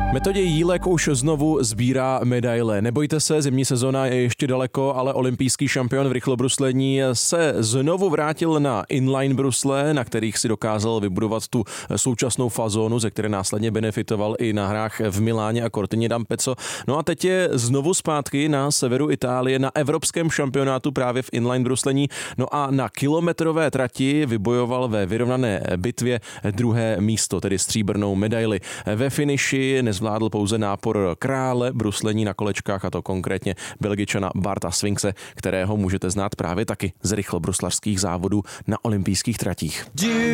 Metodě Jílek už znovu sbírá medaile. Nebojte se, zimní sezona je ještě daleko, ale olympijský šampion v rychlobruslení se znovu vrátil na inline brusle, na kterých si dokázal vybudovat tu současnou fazónu, ze které následně benefitoval i na hrách v Miláně a Cortině d'Ampezzo. No a teď je znovu zpátky na severu Itálie na evropském šampionátu právě v inline bruslení. No a na kilometrové trati vybojoval ve vyrovnané bitvě druhé místo, tedy stříbrnou medaili. Ve finiši nezvládl pouze nápor krále bruslení na kolečkách, a to konkrétně Belgičana Barta Swinkse, kterého můžete znát právě taky z rychlobruslařských závodů na olympijských tratích.